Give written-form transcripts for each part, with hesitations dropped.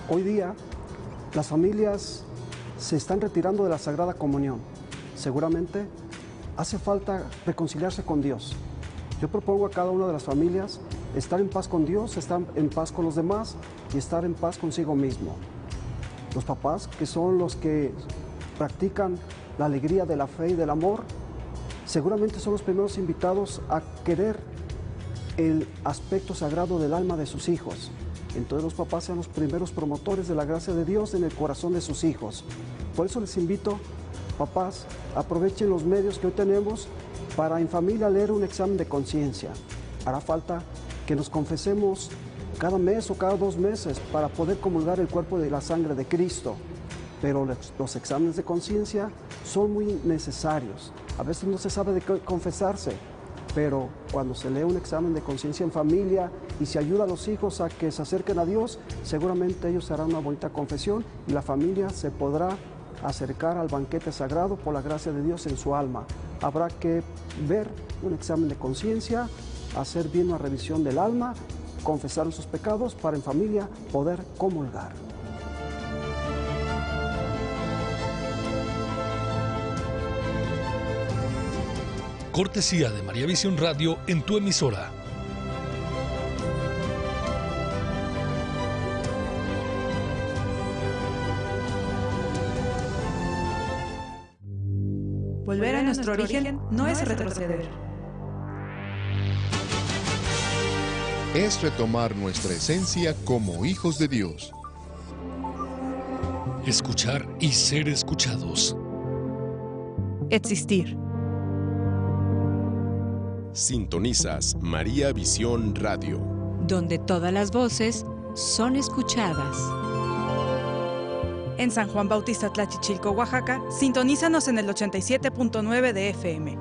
Hoy día las familias se están retirando de la Sagrada Comunión. Seguramente hace falta reconciliarse con Dios. Yo propongo a cada una de las familias estar en paz con Dios, estar en paz con los demás y estar en paz consigo mismo. Los papás, que son los que practican la alegría de la fe y del amor, seguramente son los primeros invitados a querer el aspecto sagrado del alma de sus hijos. Entonces los papás sean los primeros promotores de la gracia de Dios en el corazón de sus hijos. Por eso les invito, papás, aprovechen los medios que hoy tenemos para en familia leer un examen de conciencia. Hará falta que nos confesemos cada mes o cada 2 meses para poder comulgar el cuerpo de la sangre de Cristo. Pero los exámenes de conciencia son muy necesarios. A veces no se sabe de qué confesarse, pero cuando se lee un examen de conciencia en familia y se ayuda a los hijos a que se acerquen a Dios, seguramente ellos harán una bonita confesión y la familia se podrá acercar al banquete sagrado por la gracia de Dios en su alma. Habrá que ver un examen de conciencia, hacer bien una revisión del alma, confesar sus pecados para en familia poder comulgar. Cortesía de María Visión Radio en tu emisora. Volver a nuestro origen no es retroceder. Es retomar nuestra esencia como hijos de Dios. Escuchar y ser escuchados. Existir. Sintonizas María Visión Radio, donde todas las voces son escuchadas. En San Juan Bautista Tlachichilco, Oaxaca, sintonízanos en el 87.9 de FM.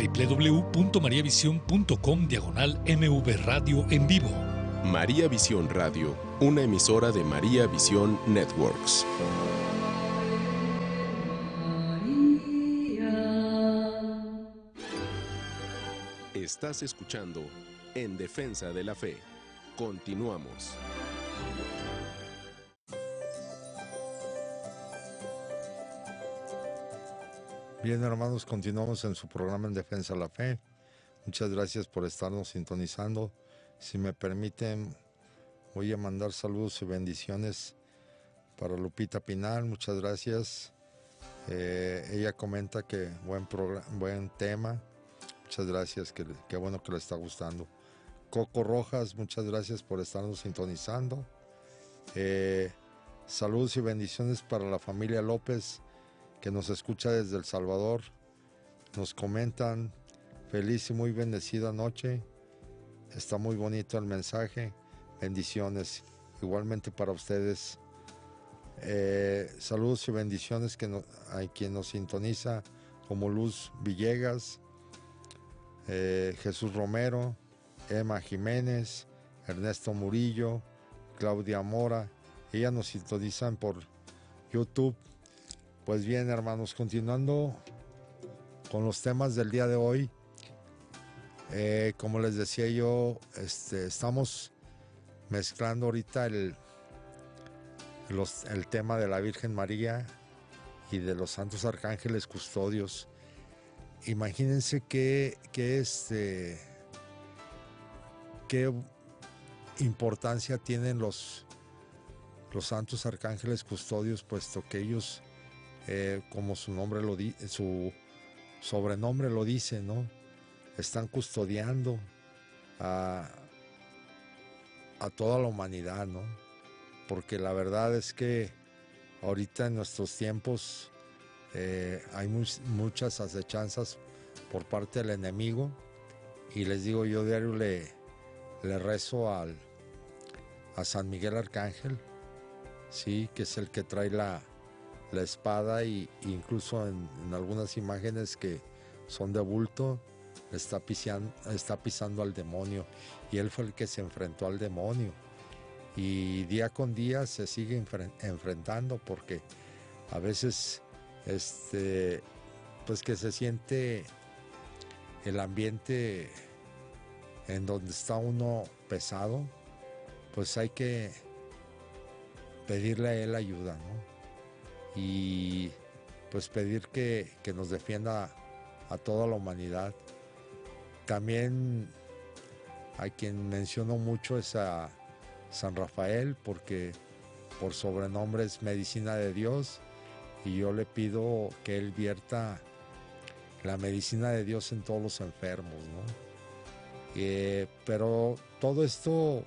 www.mariavision.com/MV Radio en vivo. María Visión Radio, una emisora de María Visión Networks. Estás escuchando En Defensa de la Fe. Continuamos. Bien, hermanos, continuamos en su programa En Defensa de la Fe. Muchas gracias por estarnos sintonizando. Si me permiten, voy a mandar saludos y bendiciones para Lupita Pinal. Muchas gracias. Ella comenta que buen tema. Muchas gracias, qué bueno que le está gustando. Coco Rojas, muchas gracias por estarnos sintonizando. Saludos y bendiciones para la familia López, que nos escucha desde El Salvador. Nos comentan, feliz y muy bendecida noche. Está muy bonito el mensaje. Bendiciones. Igualmente para ustedes. Saludos y bendiciones a quien nos sintoniza, como Luz Villegas, Jesús Romero, Emma Jiménez, Ernesto Murillo, Claudia Mora. Ellas nos sintonizan por YouTube. Pues bien, hermanos, continuando con los temas del día de hoy, como les decía yo, estamos mezclando ahorita el tema de la Virgen María y de los santos arcángeles custodios. Imagínense qué importancia tienen los santos arcángeles custodios, puesto que ellos, como su sobrenombre lo dice, ¿no? Están custodiando a toda la humanidad, ¿no? Porque la verdad es que ahorita en nuestros tiempos hay muchas acechanzas por parte del enemigo, y les digo, yo diario le rezo a San Miguel Arcángel, sí, que es el que trae la espada, y incluso en algunas imágenes que son de bulto está pisando al demonio, y él fue el que se enfrentó al demonio, y día con día se sigue enfrentando, porque a veces pues que se siente el ambiente en donde está uno pesado, pues hay que pedirle a Él ayuda, ¿no? Y pues pedir que nos defienda a toda la humanidad. También a quien menciono mucho es a San Rafael, porque por sobrenombre es Medicina de Dios, y yo le pido que Él vierta la medicina de Dios en todos los enfermos, ¿no? Pero todo esto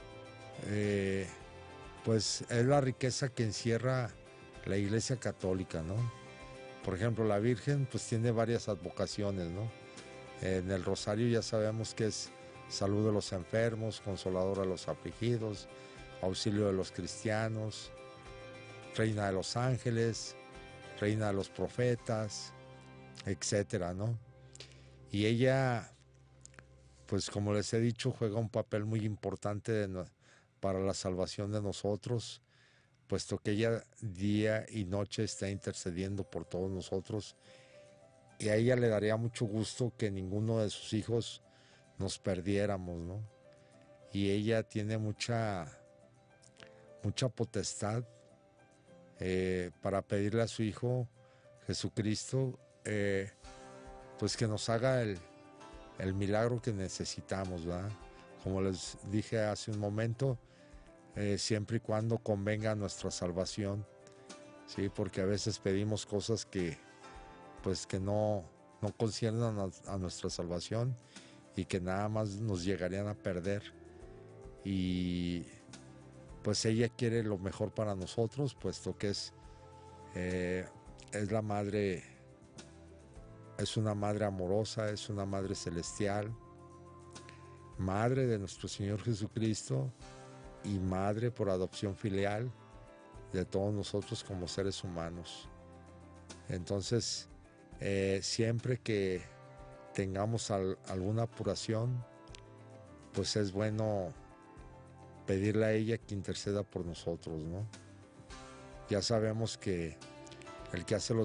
pues es la riqueza que encierra la Iglesia Católica, ¿no? Por ejemplo, la Virgen pues tiene varias advocaciones, ¿no? En el Rosario ya sabemos que es salud de los enfermos, consoladora de los afligidos, auxilio de los cristianos, reina de los ángeles, reina de los profetas, etcétera, ¿no? Y ella, pues como les he dicho, juega un papel muy importante para la salvación de nosotros, puesto que ella día y noche está intercediendo por todos nosotros, y a ella le daría mucho gusto que ninguno de sus hijos nos perdiéramos, ¿no? Y ella tiene mucha potestad para pedirle a su Hijo Jesucristo pues que nos haga el milagro que necesitamos, ¿verdad? Como les dije hace un momento, siempre y cuando convenga a nuestra salvación, ¿sí? Porque a veces pedimos cosas que pues que no conciernen a nuestra salvación y que nada más nos llegarían a perder. Y pues ella quiere lo mejor para nosotros, puesto que es la madre, es una madre amorosa, es una madre celestial, madre de nuestro Señor Jesucristo y madre por adopción filial de todos nosotros como seres humanos. Entonces, siempre que tengamos alguna apuración, pues es bueno pedirle a ella que interceda por nosotros, ¿no? Ya sabemos que el que hace los